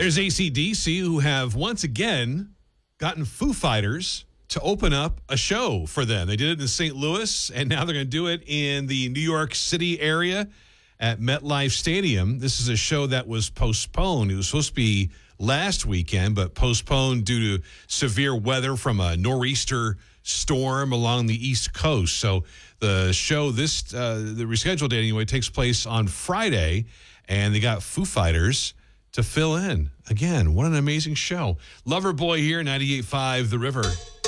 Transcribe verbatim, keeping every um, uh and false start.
There's A C D C, who have once again gotten Foo Fighters to open up a show for them. They did it in Saint Louis, and now they're going to do it in the New York City area at MetLife Stadium. This is a show that was postponed. It was supposed to be last weekend, but postponed due to severe weather from a nor'easter storm along the East Coast. So the show, this uh, the rescheduled date anyway, takes place on Friday, and they got Foo Fighters to fill in. Again, what an amazing show. Loverboy here, ninety-eight point five The River.